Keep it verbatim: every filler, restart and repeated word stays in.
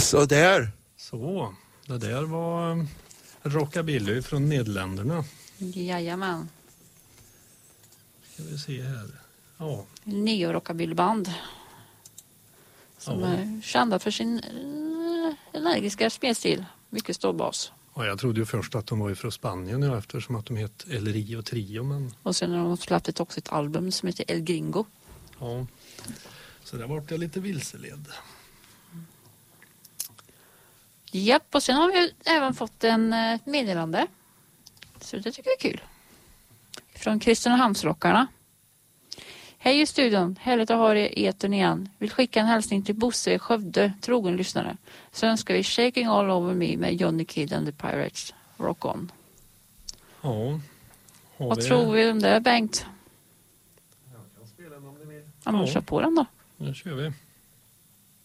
Så där. Så, det där var rockabilly från Nederländerna. Jajamän. Ska vi se här. Ja. Neo-rockabillyband. Som Ja. är kända för sin eh, energiska spelstil. Mycket stor bas. Ja, jag trodde ju först att de var från Spanien, ja, eftersom att de heter El Rio Trio. Men... Och sen har de släppt också ett album som heter El Gringo. Ja, så där vart jag lite vilseledd. Japp, och sen har vi även fått en eh, meddelande. Så det tycker vi är kul. Från Kristinehamnsrockarna. Hej i studion, härligt att ha er i etern igen. Vill skicka en hälsning till Bosse Skövde, trogen lyssnare. Så önskar vi Shaking All Over Me med Johnny Kidd and the Pirates. Rock on. Ja. Vad vi... tror vi om det, Bengt? Jag kan spela den om ni vill. Ja, men ja. kör på den då. Nu kör vi.